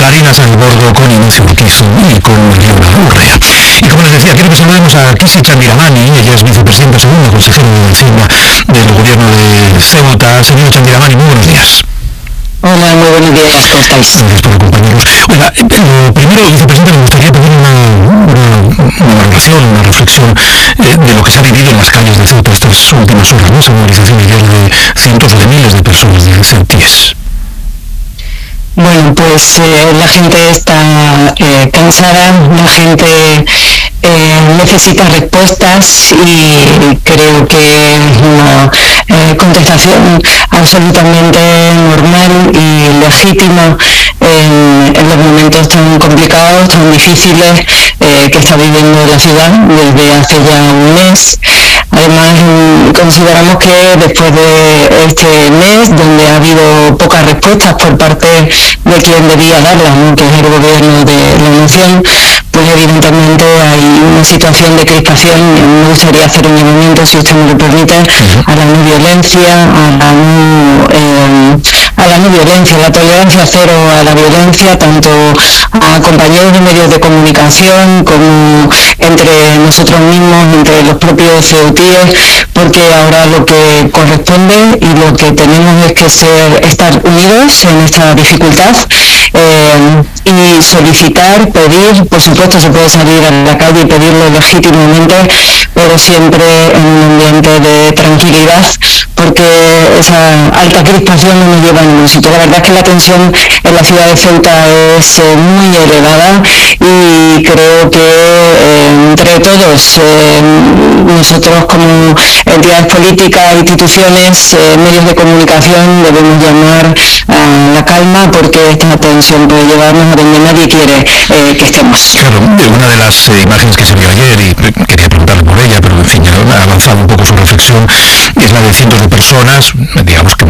Marina Sánchez-Bordo, con Ignacio Urquizu y con Mariona Urrea. Y como les decía, quiero que saludemos a Kisi Chandiramani. Ella es vicepresidenta segunda, consejera de Hacienda del gobierno de Ceuta. Señor Chandiramani, muy buenos días. Hola, muy buenos días, ¿cómo estáis? Gracias por acompañarnos. Oiga, primero, vicepresidenta, me gustaría pedir una valoración, una reflexión de lo que se ha vivido en las calles de Ceuta estas últimas horas, ¿no? Esa movilización ayer de cientos o de miles de personas de ceutíes. Bueno, pues la gente está cansada, la gente necesita respuestas y creo que es una contestación absolutamente normal y legítima en los momentos tan complicados, tan difíciles que está viviendo la ciudad desde hace ya un mes. Además, consideramos que después de este mes, donde ha habido pocas respuestas por parte de quien debía darlas, ¿no?, que es el gobierno de la nación, pues evidentemente hay una situación de crispación. Me gustaría hacer un llamamiento, si usted me lo permite, a la no violencia, a la no violencia, la tolerancia cero a la violencia, tanto a compañeros de medios de comunicación como entre nosotros mismos, entre los propios ceutíes, porque ahora lo que corresponde y lo que tenemos es que estar unidos en esta dificultad y solicitar, pedir. Por supuesto se puede salir a la calle y pedirlo legítimamente, pero siempre en un ambiente de tranquilidad, porque esa alta crispación no nos lleva a ningún sitio. La verdad es que la tensión en la ciudad de Ceuta es muy elevada y creo que entre todos, nosotros como entidades políticas, instituciones, medios de comunicación, debemos llamar a la calma, porque esta tensión puede llevarnos a donde nadie quiere que estemos. Claro, una de las imágenes que se vio ayer, y quería preguntarle por ella, pero en fin, ya ha avanzado un poco su reflexión, es la de cientos de personas, digamos que